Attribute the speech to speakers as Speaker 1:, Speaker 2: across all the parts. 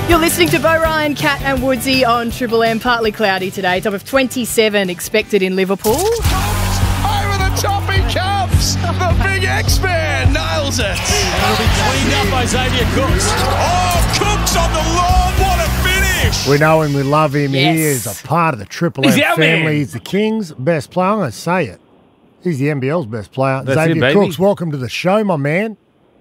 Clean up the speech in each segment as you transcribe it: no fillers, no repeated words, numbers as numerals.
Speaker 1: You're listening to Bo Ryan, Cat and Woodsy on Triple M. Partly cloudy today. Top of 27 expected in Liverpool.
Speaker 2: Over the top he comes. The big X-Man nails it.
Speaker 3: It'll be cleaned up by Xavier Cooks.
Speaker 2: Oh, Cooks on the lawn. What a finish.
Speaker 4: We know him, we love him.
Speaker 1: Yes.
Speaker 4: He is a part of the Triple M
Speaker 3: He's our
Speaker 4: family.
Speaker 3: man.
Speaker 4: He's the King's best player. I'm going to say it. He's the NBL's best player.
Speaker 3: That's it,
Speaker 4: Xavier
Speaker 3: baby.
Speaker 4: Cooks, welcome to the show, my man.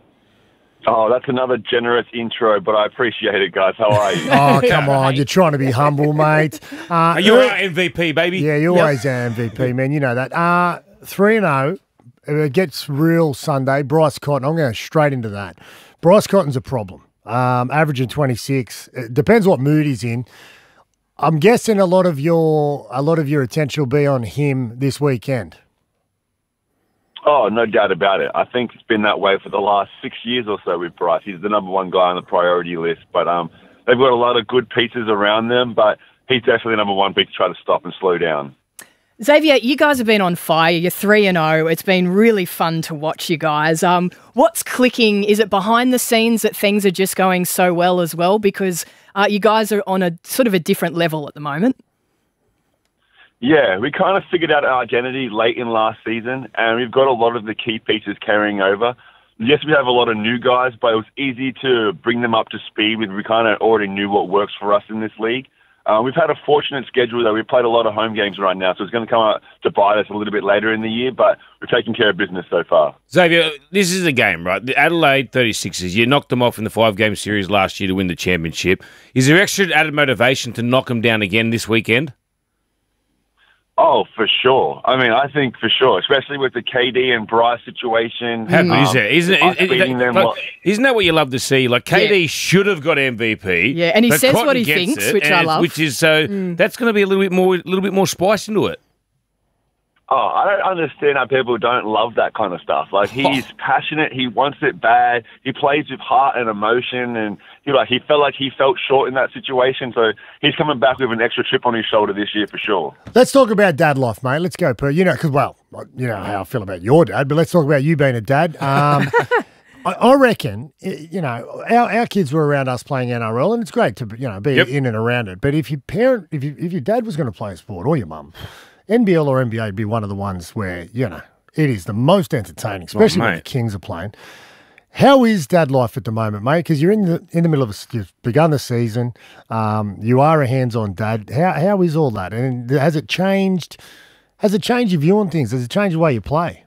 Speaker 5: Oh, that's another generous intro, but I appreciate it, guys. How are you?
Speaker 4: Oh, come on. You're trying to be humble, mate.
Speaker 3: You're our MVP, baby.
Speaker 4: Yeah, you're always our MVP, man. You know that. 3-0. It gets real Sunday. Bryce Cotton. I'm going straight into that. Bryce Cotton's a problem. Averaging 26. It depends what mood he's in. I'm guessing a lot of your attention will be on him this weekend.
Speaker 5: Oh, no doubt about it. I think it's been that way for the last 6 years or so with Bryce. He's the number one guy on the priority list, but they've got a lot of good pieces around them, but he's definitely the number one pick to try to stop and slow down.
Speaker 1: Xavier, you guys have been on fire. You're 3-0. It's been really fun to watch you guys. What's clicking? Is it behind the scenes that things are just going so well as well? Because you guys are on a sort of a different level at the moment.
Speaker 5: Yeah, we kind of figured out our identity late in last season, and we've got a lot of the key pieces carrying over. Yes, we have a lot of new guys, but it was easy to bring them up to speed with. We kind of already knew what works for us in this league. We've had a fortunate schedule, though. We've played a lot of home games right now, so it's going to come out to bite us a little bit later in the year, but we're taking care of business so far.
Speaker 3: Xavier, this is the game, right? The Adelaide 36ers, you knocked them off in the 5-game series last year to win the championship. Is there extra added motivation to knock them down again this weekend?
Speaker 5: Oh, for sure. I mean, I think for sure, especially with the KD and Bryce situation.
Speaker 3: How good is that? Isn't that what you love to see? Like, KD should have got MVP.
Speaker 1: Yeah, and he
Speaker 3: but
Speaker 1: says
Speaker 3: Cotton
Speaker 1: what he
Speaker 3: gets
Speaker 1: thinks,
Speaker 3: it,
Speaker 1: which I love.
Speaker 3: Which is that's going to be a little bit more spice into it.
Speaker 5: Oh, I don't understand how people don't love that kind of stuff. Like, he's passionate. He wants it bad. He plays with heart and emotion, and he felt like he felt short in that situation. So he's coming back with an extra chip on his shoulder this year for sure.
Speaker 4: Let's talk about dad life, mate. Let's go, Per. Because, well, you know how I feel about your dad, but let's talk about you being a dad. I reckon, our kids were around us playing NRL, and it's great to be in and around it. But if your dad was going to play a sport, or your mum, NBL or NBA would be one of the ones where, it is the most entertaining, especially when the Kings are playing. How is dad life at the moment, mate? Because you're in the middle of you've begun the season. You are a hands-on dad. How is all that? And has it changed? Has it changed your view on things? Has it changed the way you play?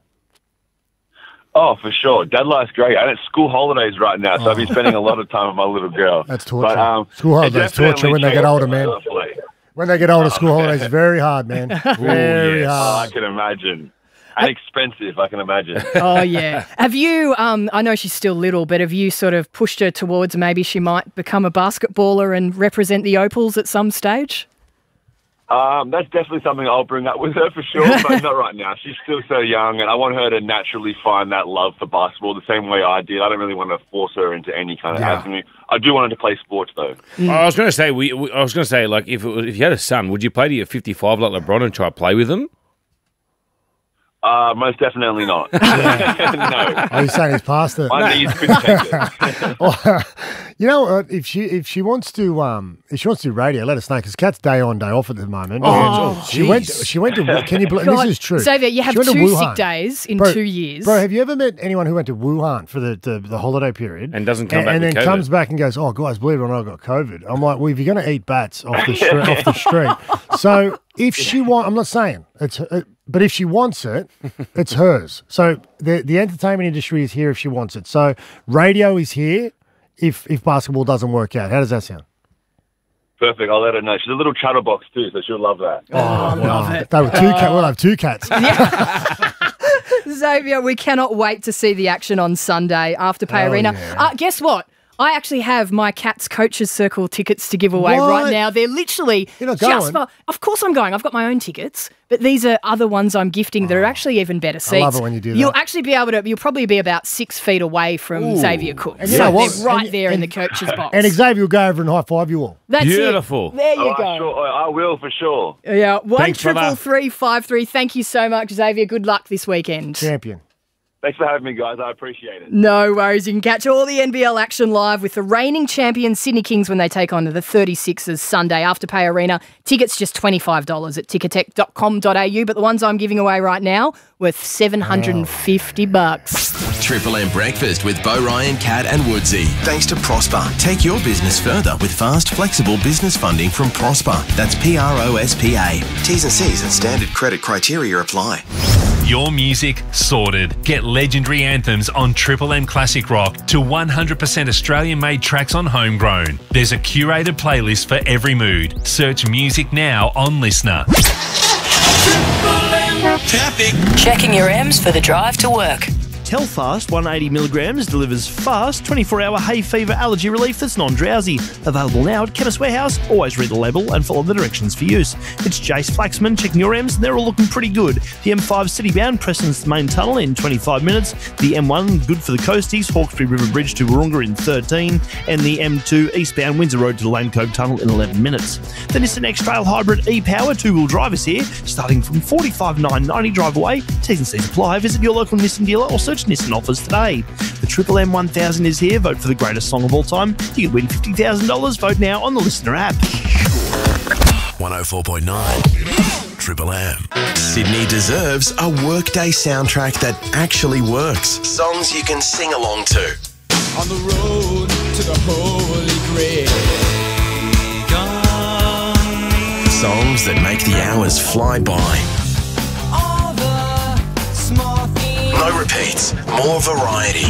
Speaker 5: Oh, for sure. Dad life's great. And it's school holidays right now, so I've been spending a lot of time with my little girl.
Speaker 4: That's torture.
Speaker 5: But,
Speaker 4: school holidays torture when they get older, man.
Speaker 5: Play.
Speaker 4: When they get older, school holidays is very hard, man. Very
Speaker 5: Oh,
Speaker 4: hard.
Speaker 5: I can imagine. And expensive, I can imagine.
Speaker 1: Oh, yeah. Have you, I know she's still little, but have you sort of pushed her towards maybe she might become a basketballer and represent the Opals at some stage?
Speaker 5: That's definitely something I'll bring up with her for sure, but not right now. She's still so young, and I want her to naturally find that love for basketball the same way I did. I don't really want to force her into any kind of avenue. I do want her to play sports, though.
Speaker 3: I was going to say, like, if you had a son, would you play to your 55 like LeBron and try to play with him?
Speaker 5: Most definitely not. No.
Speaker 4: Are you saying he's past it?
Speaker 5: My knees couldn't take it.
Speaker 4: You know what? If she wants to do radio, let us know because Kat's day on, day off at the moment. She went to. Can you believe this is true?
Speaker 1: Xavier, you have 2 sick days in 2 years.
Speaker 4: Bro, have you ever met anyone who went to Wuhan for the holiday period
Speaker 3: and doesn't come back
Speaker 4: and
Speaker 3: with
Speaker 4: then
Speaker 3: COVID?
Speaker 4: comes back and goes, "Oh, guys, believe it or not, I got COVID." I'm like, "Well, if you're going to eat bats off the street, so if she wants, I'm not saying it's." But if she wants it, it's hers. So the entertainment industry is here if she wants it. So radio is here if basketball doesn't work out. How does that sound?
Speaker 5: Perfect. I'll let her know. She's a little chatterbox too, so she'll love that.
Speaker 1: Oh, I love it.
Speaker 4: They were we'll have 2 cats.
Speaker 1: Xavier, we cannot wait to see the action on Sunday after Pay Arena.
Speaker 4: Yeah.
Speaker 1: Guess what? I actually have my Cats Coaches Circle tickets to give away right now. They're literally
Speaker 4: You're not going?
Speaker 1: just for... Of course I'm going. I've got my own tickets, but these are other ones I'm gifting that are actually even better seats.
Speaker 4: I love it when you do that.
Speaker 1: You'll actually be able to... You'll probably be about 6 feet away from Xavier Cook.
Speaker 4: And
Speaker 1: So
Speaker 4: you know what?
Speaker 1: they're right there in the coaches box.
Speaker 4: And Xavier will go over and high five you all.
Speaker 1: That's
Speaker 3: Beautiful.
Speaker 1: it. There you go.
Speaker 5: Sure, I will for sure.
Speaker 1: Yeah,
Speaker 3: Thanks, brother.
Speaker 1: 1-3-3-5-3. Thank you so much, Xavier. Good luck this weekend.
Speaker 4: Champion.
Speaker 5: Thanks for having me, guys. I appreciate it.
Speaker 1: No worries. You can catch all the NBL action live with the reigning champions Sydney Kings when they take on the 36ers Sunday. Afterpay Arena. Tickets just $25 at ticketek.com.au, but the ones I'm giving away right now worth $750.
Speaker 6: Triple M Breakfast with Bo Ryan, Kat and Woodsy. Thanks to Prosper. Take your business further with fast, flexible business funding from Prosper. That's PROSPA. T's and C's and standard credit criteria apply.
Speaker 7: Your music sorted. Get legendary anthems on Triple M Classic Rock to 100% Australian-made tracks on Homegrown. There's a curated playlist for every mood. Search music now on Listener.
Speaker 6: Traffic.
Speaker 8: Checking your M's for the drive to work.
Speaker 9: Telfast 180 milligrams delivers fast 24-hour hay fever allergy relief that's non-drowsy. Available now at Chemist Warehouse. Always read the label and follow the directions for use. It's Jace Flaxman checking your M's and they're all looking pretty good. The M5 city-bound Preston's main tunnel in 25 minutes. The M1 good for the coasties, Hawkesbury River Bridge to Wahroonga in 13. And the M2 eastbound Windsor Road to the Lane Cove Tunnel in 11 minutes. The Nissan X-Trail Hybrid e-Power two-wheel drive is here, starting from $45,990 drive away. T's and C's apply. Visit your local Nissan dealer or search Nissan offers today. The Triple M 1000 is here. Vote for the greatest song of all time. You can win $50,000. Vote now on the Listener app.
Speaker 6: 104.9 Triple M. Sydney deserves a workday soundtrack that actually works. Songs you can sing along to.
Speaker 2: On the road to the Holy Grail.
Speaker 6: Songs that make the hours fly by. No repeats, more variety.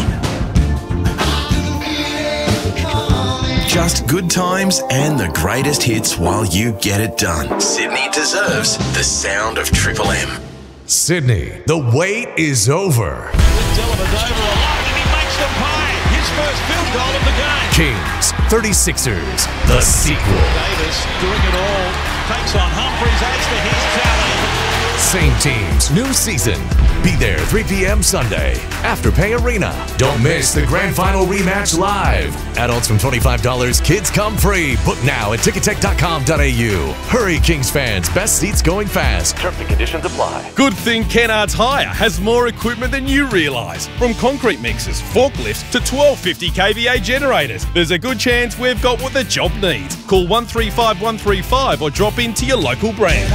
Speaker 6: Just good times and the greatest hits while you get it done. Sydney deserves the sound of Triple M.
Speaker 10: Sydney, the wait is over.
Speaker 2: Dellavedova alive and he makes them pay. His first field goal of the game.
Speaker 10: Kings, 36ers, the sequel.
Speaker 2: Davis doing it all. Takes on Humphries, adds to his tally.
Speaker 10: Same teams, new season. Be there 3 p.m. Sunday. Afterpay Arena. Don't miss the grand final rematch live. Adults from $25, kids come free. Book now at ticketek.com.au. Hurry, Kings fans. Best seats going fast.
Speaker 6: Terms and conditions apply.
Speaker 11: Good thing Kennards Hire has more equipment than you realise. From concrete mixers, forklifts to 1250 kVA generators. There's a good chance we've got what the job needs. Call 135 135 or drop into your local branch.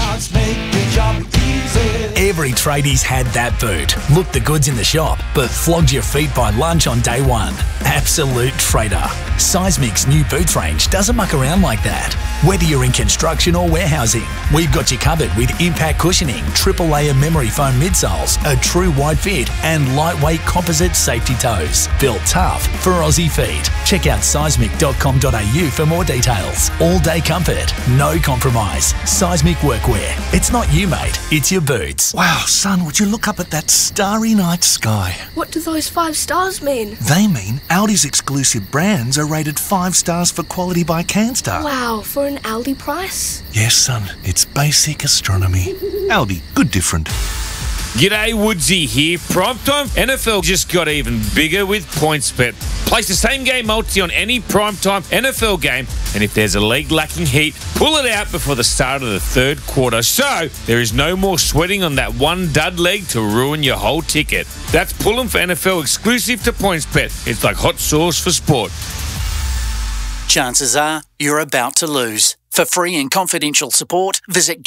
Speaker 12: Every tradie's had that boot. Looked the goods in the shop, but flogged your feet by lunch on day one. Absolute trader. Seismic's new boots range doesn't muck around like that. Whether you're in construction or warehousing, we've got you covered with impact cushioning, triple layer memory foam midsoles, a true wide fit, and lightweight composite safety toes. Built tough for Aussie feet. Check out seismic.com.au for more details. All day comfort, no compromise. Seismic workwear. It's not you, mate. It's your boots.
Speaker 13: Wow, son, would you look up at that starry night sky?
Speaker 14: What do those 5 stars mean?
Speaker 13: They mean Audi's exclusive brands are rated 5 stars for quality by Canstar.
Speaker 14: Wow, for an Audi price?
Speaker 13: Yes, son, it's basic astronomy. Audi, good different.
Speaker 3: G'day, Woodsy here. Primetime NFL just got even bigger with PointsBet. Place the same game multi on any primetime NFL game, and if there's a leg lacking heat, pull it out before the start of the third quarter. So there is no more sweating on that one dud leg to ruin your whole ticket. That's Pull'em for NFL exclusive to PointsBet. It's like hot sauce for sport.
Speaker 12: Chances are you're about to lose. For free and confidential support, visit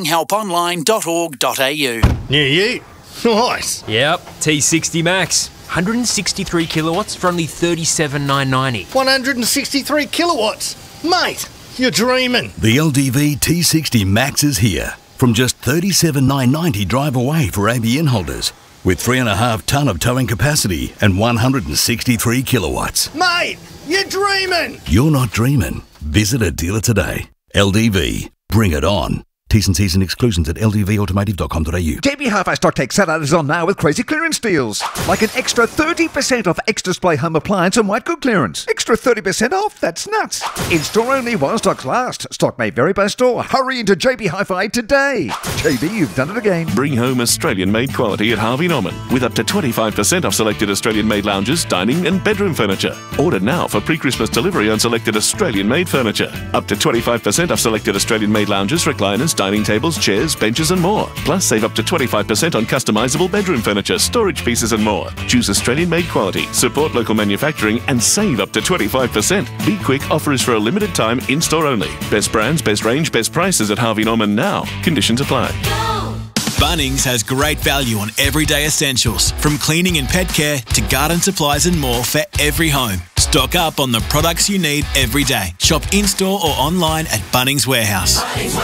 Speaker 12: gamblinghelponline.org.au.
Speaker 15: New year? Nice.
Speaker 16: Yep, T60 Max. 163 kilowatts for only $37,990.
Speaker 15: 163 kilowatts? Mate, you're dreaming.
Speaker 17: The LDV T60 Max is here. From just $37,990 drive away for ABN holders. With 3.5 tonne of towing capacity and 163 kilowatts.
Speaker 15: Mate, you're dreaming.
Speaker 17: You're not dreaming. Visit a dealer today. LDV. Bring it on. T's and C's and exclusions at ldvautomotive.com.au.
Speaker 18: JB Hi-Fi Stock Take Saturday is on now with crazy clearance deals. Like an extra 30% off X-Display home appliance and white good clearance. Extra 30% off? That's nuts. In-store only while stocks last. Stock may vary by store. Hurry into JB Hi-Fi today. JB, you've done it again.
Speaker 19: Bring home Australian-made quality at Harvey Norman with up to 25% off selected Australian-made lounges, dining and bedroom furniture. Order now for pre-Christmas delivery on selected Australian-made furniture. Up to 25% off selected Australian-made lounges, recliners, dining dining tables, chairs, benches and more. Plus, save up to 25% on customisable bedroom furniture, storage pieces and more. Choose Australian-made quality, support local manufacturing and save up to 25%. Be quick, offer is for a limited time, in-store only. Best brands, best range, best prices at Harvey Norman now. Conditions apply.
Speaker 20: Bunnings has great value on everyday essentials, from cleaning and pet care to garden supplies and more for every home. Stock up on the products you need every day. Shop in-store or online at Bunnings Warehouse.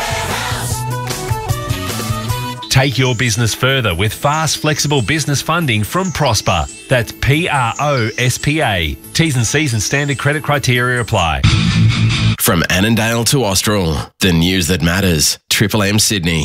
Speaker 7: Take your business further with fast, flexible business funding from Prosper. That's PROSPA. T's and C's and standard credit criteria apply.
Speaker 6: From Annandale to Austral, the news that matters. Triple M Sydney.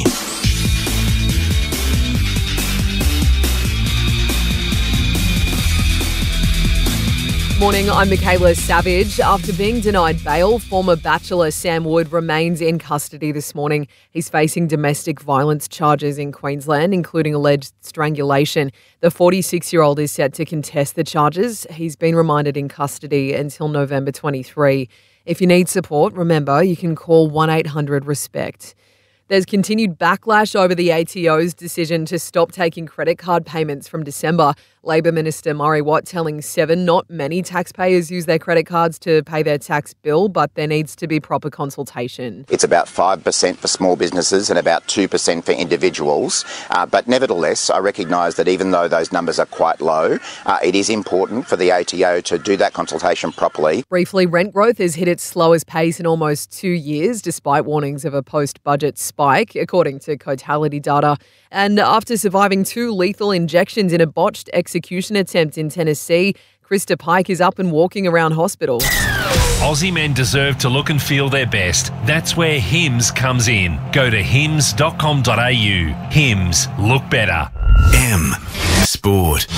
Speaker 21: Morning, I'm Michaela Savage. After being denied bail, former Bachelor Sam Wood remains in custody this morning. He's facing domestic violence charges in Queensland, including alleged strangulation. The 46-year-old is set to contest the charges. He's been remanded in custody until November 23. If you need support, remember you can call 1-800-RESPECT. There's continued backlash over the ATO's decision to stop taking credit card payments from December. Labor Minister Murray Watt telling Seven not many taxpayers use their credit cards to pay their tax bill, but there needs to be proper consultation.
Speaker 22: It's about 5% for small businesses and about 2% for individuals. But nevertheless, I recognise that even though those numbers are quite low, it is important for the ATO to do that consultation properly.
Speaker 21: Briefly, rent growth has hit its slowest pace in almost 2 years, despite warnings of a post-budget spike, according to Cotality data. And after surviving 2 lethal injections in a botched execution attempt in Tennessee, Krista Pike is up and walking around hospital.
Speaker 7: Aussie men deserve to look and feel their best. That's where Hims comes in. Go to hims.com.au. Hims, look better.
Speaker 6: M Sport.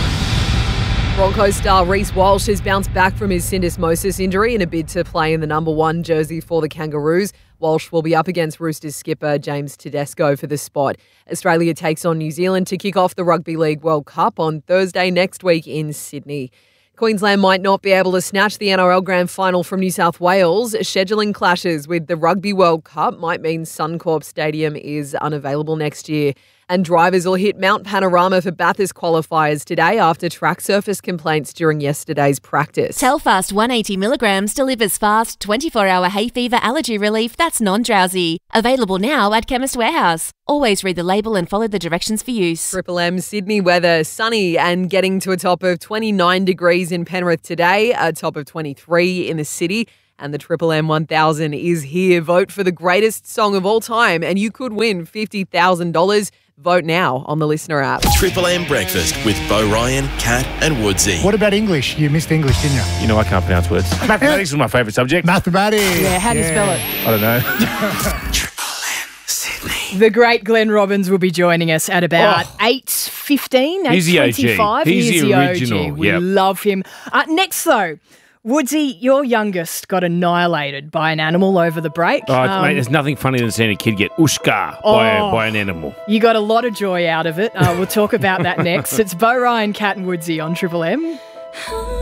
Speaker 21: Broncos star Reece Walsh has bounced back from his syndesmosis injury in a bid to play in the number 1 jersey for the Kangaroos. Walsh will be up against Roosters skipper James Tedesco for the spot. Australia takes on New Zealand to kick off the Rugby League World Cup on Thursday next week in Sydney. Queensland might not be able to snatch the NRL Grand Final from New South Wales. Scheduling clashes with the Rugby World Cup might mean Suncorp Stadium is unavailable next year. And drivers will hit Mount Panorama for Bathurst qualifiers today after track surface complaints during yesterday's practice.
Speaker 23: Telfast 180 milligrams delivers fast 24-hour hay fever allergy relief that's non-drowsy. Available now at Chemist Warehouse. Always read the label and follow the directions for use.
Speaker 21: Triple M Sydney weather, sunny and getting to a top of 29 degrees in Penrith today, a top of 23 in the city. And the Triple M 1000 is here. Vote for the greatest song of all time and you could win $50,000. Vote now on the Listener app.
Speaker 6: Triple M Breakfast with Bo Ryan, Kat and Woodsy.
Speaker 4: What about English? You missed English, didn't you?
Speaker 3: You know I can't pronounce words. Mathematics is my favourite subject.
Speaker 4: Mathematics.
Speaker 1: Yeah, how do you spell it?
Speaker 3: I don't know.
Speaker 1: The great Glenn Robbins will be joining us at about 8:15, 8:25.
Speaker 3: He's the original.
Speaker 1: We love him. Next, though, Woodsy, your youngest got annihilated by an animal over the break.
Speaker 3: Oh, mate, there's nothing funnier than seeing a kid get ushka by an animal.
Speaker 1: You got a lot of joy out of it. We'll talk about that next. It's Bo Ryan, Kat and Woodsy on Triple M.